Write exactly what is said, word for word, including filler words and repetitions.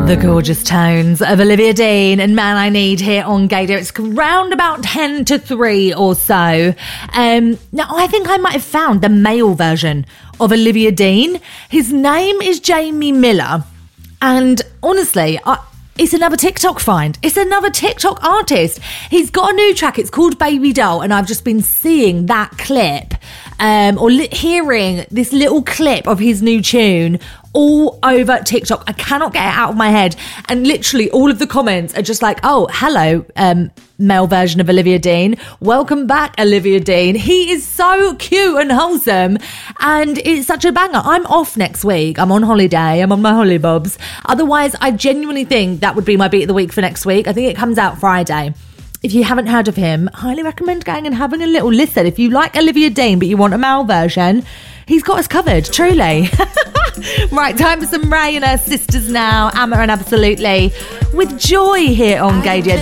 The gorgeous tones of Olivia Dean and Man I Need here on Gaydar. It's round about ten to three or so. Um, now, I think I might have found the male version of Olivia Dean. His name is Jamie Miller. And honestly, I... it's another TikTok find. It's another TikTok artist. He's got a new track. It's called Baby Doll. And I've just been seeing that clip um, or li- hearing this little clip of his new tune all over TikTok. I cannot get it out of my head. And literally all of the comments are just like, oh, hello, um, male version of Olivia Dean. Welcome back, Olivia Dean. He is so cute and wholesome. And it's such a banger. I'm off next week. I'm on holiday. I'm on my hollybobs. Otherwise, I genuinely think that would be my beat of the week for next week. I think it comes out Friday. If you haven't heard of him, highly recommend going and having a little listen. If you like Olivia Dean, but you want a male version, he's got us covered, truly. Right, time for some Ray and her sisters now. Amma and Absolutely with Joy here on Gaydar.